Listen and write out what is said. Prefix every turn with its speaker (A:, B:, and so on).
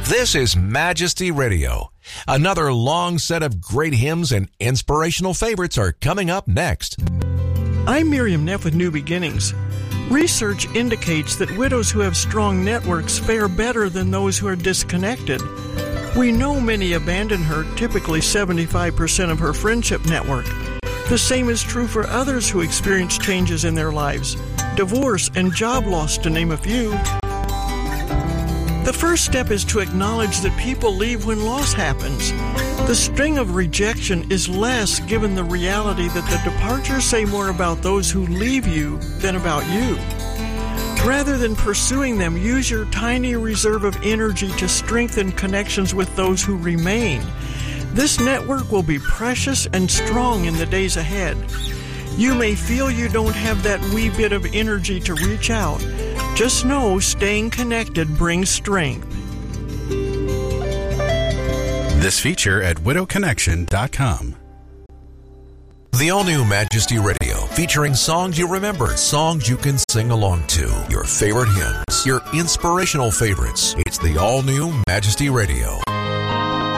A: This is Majesty Radio. Another long set of great hymns and inspirational favorites are coming up next.
B: I'm Miriam Neff with New Beginnings. Research indicates that widows who have strong networks fare better than those who are disconnected. We know many abandon her, typically 75% of her friendship network. The same is true for others who experience changes in their lives, divorce and job loss, to name a few. The first step is to acknowledge that people leave when loss happens. The sting of rejection is less given the reality that the departures say more about those who leave you than about you. Rather than pursuing them, use your tiny reserve of energy to strengthen connections with those who remain. This network will be precious and strong in the days ahead. You may feel you don't have that wee bit of energy to reach out. Just know staying connected brings strength.
C: This feature at widowconnection.com.
A: The all-new Majesty Radio, featuring songs you remember, songs you can sing along to, your favorite hymns, your inspirational favorites. It's the all-new Majesty Radio.